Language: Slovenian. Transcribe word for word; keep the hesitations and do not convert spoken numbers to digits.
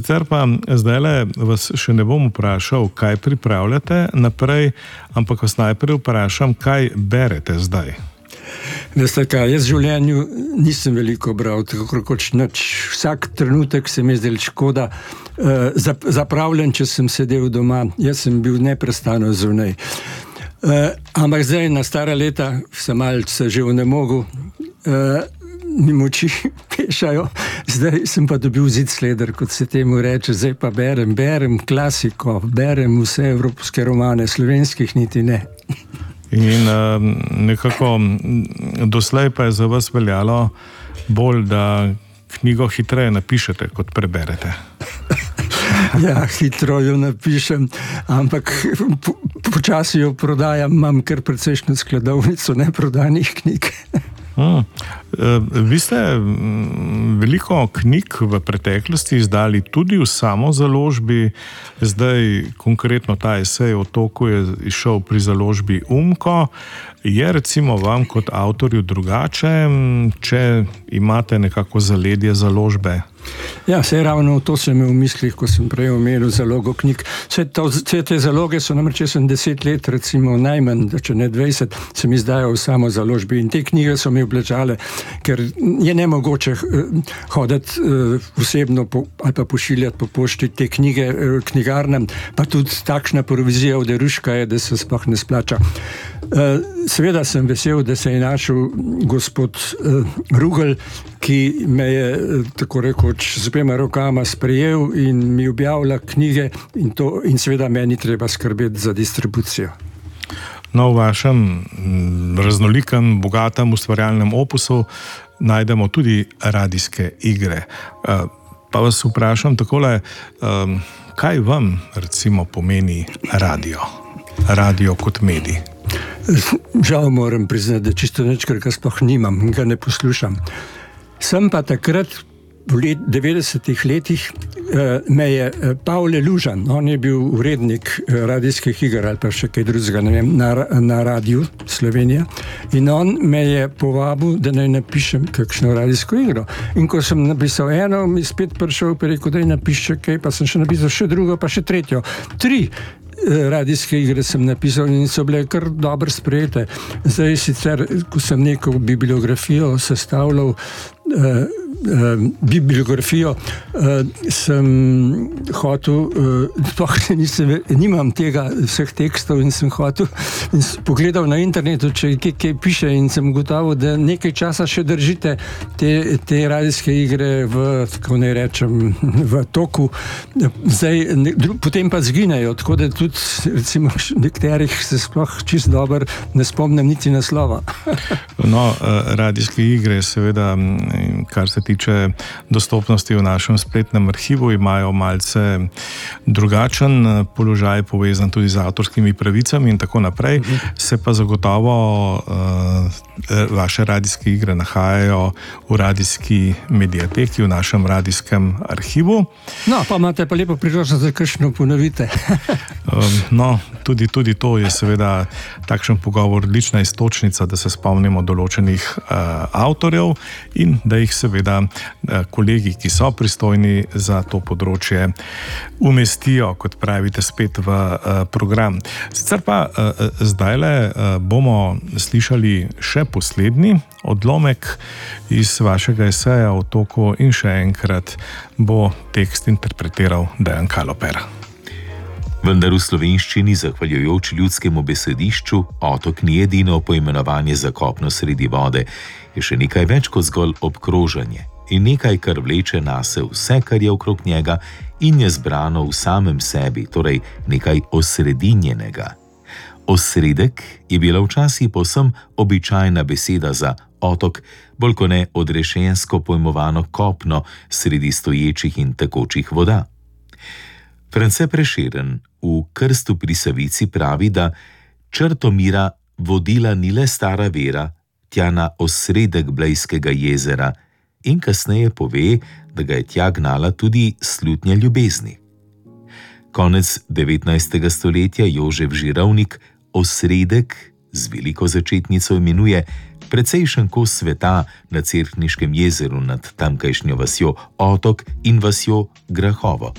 Sicer pa zdajle vas še ne bom vprašal, kaj pripravljate naprej, ampak vas najprej vprašam, kaj berete zdaj. Veste kaj, jaz v življenju nisem veliko bral, tako kot nič. Vsak trenutek se mi je zdel škoda uh, zapravljen, če sem sedel doma. Jaz sem bil neprestano zunaj. Uh, ampak zdaj na stara leta sem malce že vnemogel, uh, mi moči pešajo. Zdaj sem pa dobil zid sleder, kot se temu reče. Zdaj pa berem, berem klasiko, berem vse evropske romane, slovenskih niti ne. In uh, nekako doslej pa je za vas veljalo bolj, da knjigo hitreje napišete, kot preberete. Ja, hitro jo napišem, ampak po, počasi jo prodajam, imam kar precejšnjo skladovnico neprodanih knjig. Hmm. Vi ste veliko knjig v preteklosti izdali tudi v samozaložbi, zdaj konkretno ta esej o Otoku je išel pri založbi Umko. Je recimo vam kot avtorju drugače, če imate nekako zaledje založbe? Ja, saj ravno to sem imel v mislih, ko sem prej omenil zalogo knjig. Vse, to, vse te zaloge so namreč, če sem deset let, recimo najmanj, če ne dvajset, sem izdajal v samo založbi in te knjige so mi obležale, ker je nemogoče hoditi osebno po, ali pa pošiljati po pošti te knjige knjigarnam, pa tudi takšna provizija od Deruška je, da se sploh ne splača. Seveda sem vesel, da se je našel gospod Rugel, ki me je tako rekoč z obema rokama sprejel in mi objavlja knjige in, to, in seveda meni treba skrbeti za distribucijo. No, v vašem raznolikem, bogatem ustvarjalnem opusu najdemo tudi radijske igre. Pa vas vprašam takole, kaj vam recimo pomeni radio? Radio kot medij? Žal moram priznati, da čisto nič, ker ga sploh nimam, ga ne poslušam. Sem pa takrat v devetdesetih letih me je Pavle Lužan, on je bil urednik radijskih iger ali pa še kaj drugega, ne vem, na, na radiju Slovenija, in on me je povabil, da naj napišem kakšno radijsko igro. In ko sem napisal eno, mi spet prišel in rekel, da naj napiše kaj, pa sem še napisal še drugo, pa še tretjo. Tri radijske igre sem napisal in so bile kar dobro sprejete. Zdaj sicer, ko sem neko bibliografijo sestavljal, uh, uh, bibliografijo, uh, sem hotel, uh, nisem, nimam tega vseh tekstov in sem hotel in pogledal na internetu, če kaj, kaj piše, in sem ugotovil, da nekaj časa še držite te, te radijske igre v, tako ne rečem, v toku. Zdaj, ne, potem pa zginejo, tako da tudi recimo nekterih se sploh čisto dobro ne spomnim niti naslova. No, radijske igre seveda, kar se tiče dostopnosti v našem spletnem arhivu, imajo malce drugačen položaj, povezan tudi z avtorskimi pravicami in tako naprej. Uh-huh. Se pa zagotovo uh, vaše radijske igre nahajajo v radijski mediateki, v našem radijskem arhivu. No, pa imate pa lepo priložnost, da kakšno ponovite. No, tudi, tudi to je seveda takšen pogovor odlična iztočnica, da se spomnimo določenih uh, avtorjev in da jih seveda uh, kolegi, ki so pristojni za to področje, umestijo, kot pravite, spet v uh, program. Sicer pa uh, zdajle uh, bomo slišali še poslednji odlomek iz vašega eseja o Otoku in še enkrat bo tekst interpretiral Dejan Kaloper. Vendar v slovenščini, zahvaljujoč ljudskemu besedišču, otok ni edino poimenovanje za kopno sredi vode, je še nekaj več kot zgolj obkrožanje in nekaj, kar vleče nase vse, kar je okrog njega in je zbrano v samem sebi, torej nekaj osredinjenega. Osredek je bila včasih povsem običajna beseda za otok, bolj ko ne odrešensko pojmovano kopno sredi stoječih in tekočih voda. France Prešeren v Krstu pri Savici pravi, da Črtomira vodila ni le stara vera, tja na osredek Blejskega jezera, in kasneje pove, da ga je tja gnala tudi slutnja ljubezni. Konec devetnajstega stoletja Jožef Žirovnik osredek z veliko začetnico imenuje precejšen kos sveta na Cerkniškem jezeru nad tamkajšnjo vasjo Otok in vasjo Grahovo.